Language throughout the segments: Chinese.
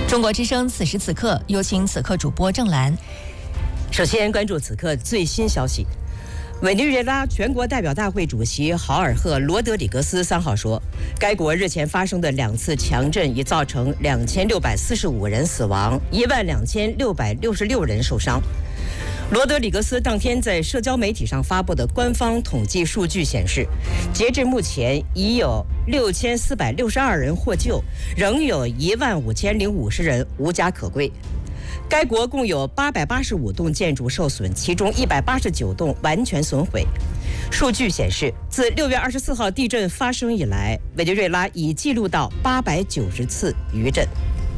中国之声此时此刻，有请此刻主播郑兰。 首先关注此刻最新消息。委内瑞拉全国代表大会主席豪尔赫·罗德里格斯3号说，该国日前发生的2次强震已造成2645人死亡，12666人受伤。罗德里格斯当天在社交媒体上发布的官方统计数据显示，截至目前已有6462人获救，仍有15050人无家可归。该国共有885栋建筑受损，其中189栋完全损毁。数据显示，自6月24号地震发生以来，委内瑞拉已记录到890次余震。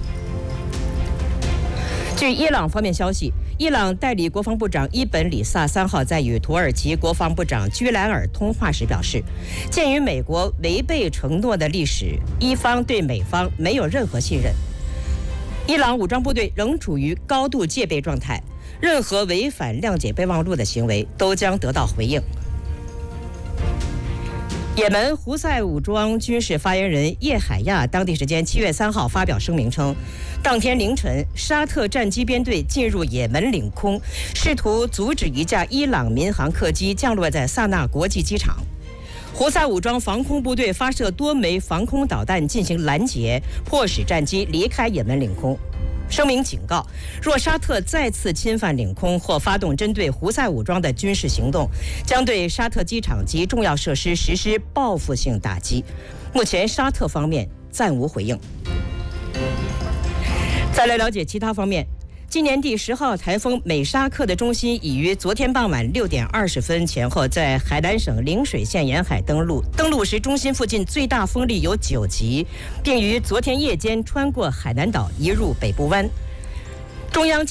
据伊朗方面消息，伊朗代理国防部长伊本·里萨3号在与土耳其国防部长居兰尔通话时表示，鉴于美国违背承诺的历史，伊方对美方没有任何信任。伊朗武装部队仍处于高度戒备状态，任何违反谅解备忘录的行为都将得到回应。也门胡塞武装军事发言人叶海亚当地时间7月3号发表声明称，当天凌晨，沙特战机编队进入也门领空，试图阻止一架伊朗民航客机降落在萨那国际机场。胡塞武装防空部队发射多枚防空导弹进行拦截，迫使战机离开也门领空。声明警告，若沙特再次侵犯领空或发动针对胡塞武装的军事行动，将对沙特机场及重要设施实施报复性打击。目前沙特方面暂无回应。再来了解其他方面。今年第10号台风美沙克的中心已于昨天傍晚6点20分前后在海南省陵水县沿海登陆。登陆时，中心附近最大风力有9级，并于昨天夜间穿过海南岛移入北部湾。中央气